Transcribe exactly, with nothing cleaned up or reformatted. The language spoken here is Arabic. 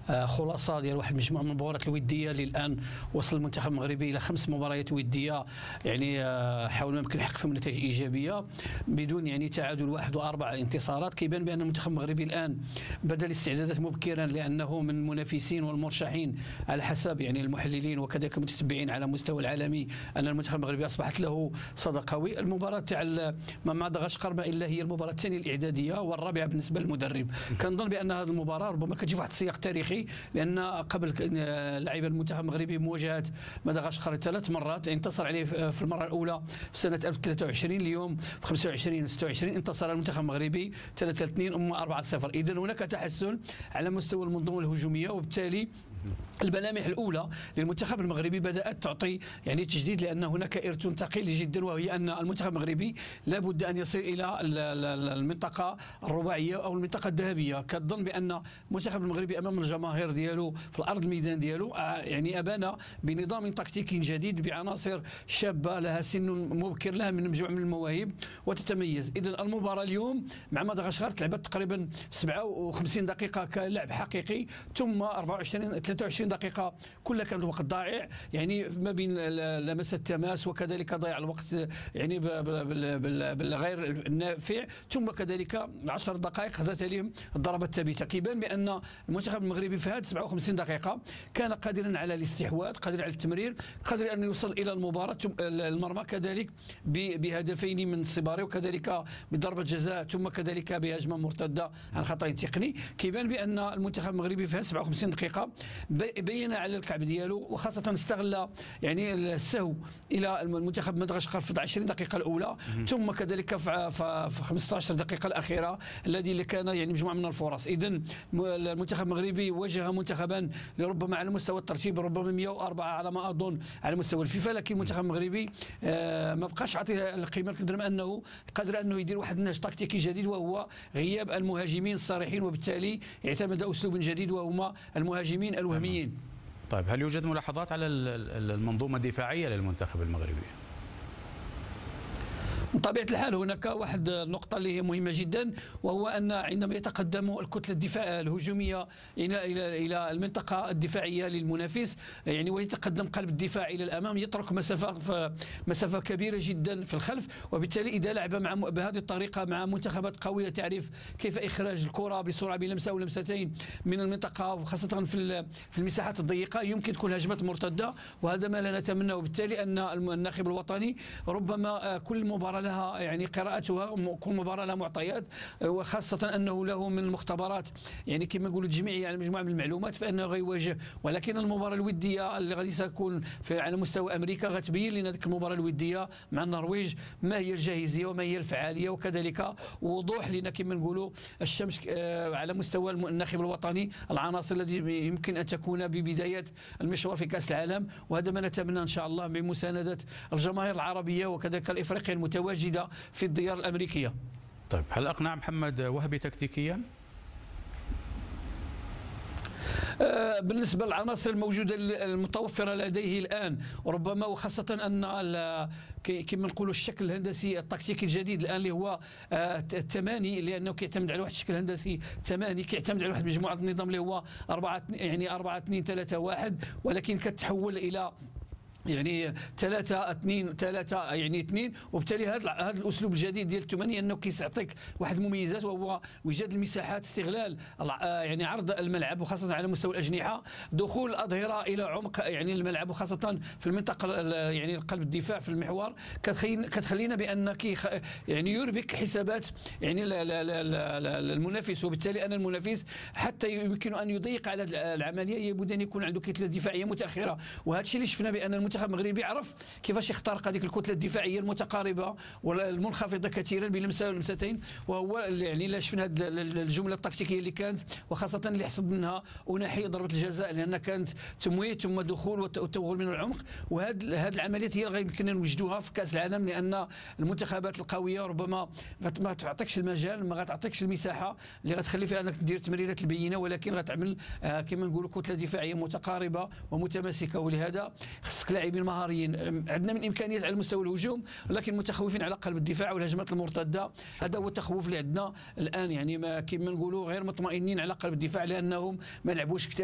خلاصه ديال واحد المجموعه من المباريات الوديه اللي الان وصل المنتخب المغربي الى خمس مباريات وديه، يعني حاول ما يمكن يحقق فيهم نتائج ايجابيه بدون يعني تعادل واحد واربع انتصارات. كيبان بان المنتخب المغربي الان بدا الاستعدادات مبكرا، لانه من المنافسين والمرشحين على حسب يعني المحللين وكذلك المتتبعين على مستوى العالمي ان المنتخب المغربي اصبحت له صدى قوي. المباراه تاع مع مدغشقر ما الا هي المباراه الثانيه الاعداديه والرابعه بالنسبه للمدرب. كنظن بان هذه المباراه ربما كتجي في واحد السياق تاريخي، لان قبل لاعبي المنتخب المغربي مواجهه مدغشقر ثلاث مرات، انتصر عليه في المره الاولى في سنه ألف وثلاثة وعشرين، اليوم في خمسة وعشرين و ستة وعشرين انتصر المنتخب المغربي ثلاثة اثنين ام أربعة صفر. اذا هناك تحسن على مستوى المنظومه الهجوميه، وبالتالي الملامح الاولى للمنتخب المغربي بدات تعطي يعني تجديد، لان هناك ارث ثقيل جدا، وهي ان المنتخب المغربي لابد ان يصل الى المنطقه الرباعيه او المنطقه الذهبيه. كظن بان المنتخب المغربي امام الجماهير ديالو في الارض الميدان ديالو يعني ابان بنظام تكتيكي جديد بعناصر شابه لها سن مبكر، لها من مجموعه من المواهب وتتميز. اذا المباراه اليوم مع مدغشقر تلعبت تقريبا سبعة وخمسين دقيقه كلعب حقيقي، ثم أربعة وعشرين ثلاثة وعشرين دقيقه كلها كانت وقت ضائع، يعني ما بين لمس التماس وكذلك ضياع الوقت يعني بالغير النافع، ثم كذلك عشر دقائق خذت لهم الضربه الثابته. كيبان بان المنتخب المغربي في هذه سبعة وخمسين دقيقه كان قادرا على الاستحواذ، قادر على التمرير، قادر ان يوصل الى المباراه المرمى كذلك بهدفين من الصباري، وكذلك بضربه جزاء، ثم كذلك بهجمه مرتده عن خطا تقني. كيبان بان المنتخب المغربي في هذه سبعة وخمسين دقيقه بين على الكعب ديالو، وخاصه استغل يعني السهو الى المنتخب مدغشقر في عشرين دقيقه الاولى، ثم كذلك في خمسطاش دقيقه الاخيره الذي كان يعني مجموعه من الفرص. اذا المنتخب المغربي واجه منتخبا لربما على مستوى الترتيب ربما مئة وأربعة على ما اظن على مستوى الفيفا، لكن المنتخب المغربي ما بقاش عطيه القيمه قدر انه قادر انه يدير واحد النهج تكتيكي جديد، وهو غياب المهاجمين الصريحين، وبالتالي اعتمد اسلوب جديد وهما المهاجمين الوهميين. طيب، هل يوجد ملاحظات على المنظومه الدفاعيه للمنتخب المغربي؟ بطبيعة الحال هناك واحد النقطة اللي هي مهمة جدا، وهو أن عندما يتقدم الكتلة الدفاع الهجومية إلى إلى إلى المنطقة الدفاعية للمنافس، يعني ويتقدم قلب الدفاع إلى الأمام، يترك مسافة مسافة كبيرة جدا في الخلف، وبالتالي إذا لعب مع بهذه الطريقة مع منتخبات قوية تعرف كيف إخراج الكرة بسرعة بلمسة أو لمستين من المنطقة، وخاصة في في المساحات الضيقة يمكن تكون هجمات مرتدة، وهذا ما لا نتمناه. وبالتالي أن الناخب الوطني ربما كل مباراة لها يعني قراءتها، كل مباراه لها معطيات، وخاصه انه له من المختبرات يعني كما نقولوا تجميعيه على مجموعه من المعلومات، فانه غيواجه. ولكن المباراه الوديه اللي غادي تكون على مستوى امريكا غتبين لنا ذيك المباراه الوديه مع النرويج ما هي الجاهزيه وما هي الفعاليه، وكذلك وضوح لنا كما نقولوا الشمس على مستوى الناخب الوطني، العناصر التي يمكن ان تكون ببدايه المشوار في كاس العالم. وهذا ما نتمنى ان شاء الله بمسانده الجماهير العربيه وكذلك الافريقيه المتواجده في الديار الامريكيه. طيب، هل اقنع محمد وهبي تكتيكيا؟ بالنسبه للعناصر الموجوده المتوفره لديه الان، وربما وخاصه ان كما نقولوا الشكل الهندسي التكتيكي الجديد الان اللي هو الثماني، لانه كيعتمد على واحد الشكل هندسي ثماني، كيعتمد على واحد مجموعه النظام اللي هو أربعة يعني أربعة اثنين ثلاثة واحد، ولكن كتحول الى يعني ثلاثة اثنين ثلاثة يعني اثنين. وبالتالي هذا هذا الاسلوب الجديد ديال الثمانية انه كيعطيك واحد المميزات، وهو وجود المساحات، استغلال يعني عرض الملعب وخاصه على مستوى الاجنحه، دخول الاظهره الى عمق يعني الملعب وخاصه في المنطقه يعني قلب الدفاع في المحور، كتخلينا بان يعني يربك حسابات يعني المنافس، وبالتالي ان المنافس حتى يمكن ان يضيق على العمليه يبد ان يكون عنده كتله دفاعيه متاخره. وهذا الشيء اللي شفنا بان المنتخب المغربي عرف كيفاش يخترق هذيك الكتله الدفاعيه المتقاربه والمنخفضه كثيرا بلمسه ولمستين، وهو يعني الا شفنا هذه الجمله التكتيكيه اللي كانت، وخاصه اللي حصد منها اناحي ضربه الجزاء، لان كانت تمويه ثم دخول والتوغل من العمق. وهذه هذه العمليات هي اللي يمكننا نوجدوها في كاس العالم، لان المنتخبات القويه ربما ما تعطيكش المجال، ما غتعطيكش المساحه اللي غتخلي فيها انك دير التمريرات البينه، ولكن غتعمل آه كما نقولوا كتله دفاعيه متقاربه ومتماسكه. ولهذا خصك لاعبين مهاريين. عندنا من امكانيات على مستوى الهجوم، ولكن متخوفين على قلب الدفاع والهجمات المرتده. هذا هو التخوف اللي عندنا الان، يعني ما كما نقولوا غير مطمئنين على قلب الدفاع لانهم ما لعبوش كتير.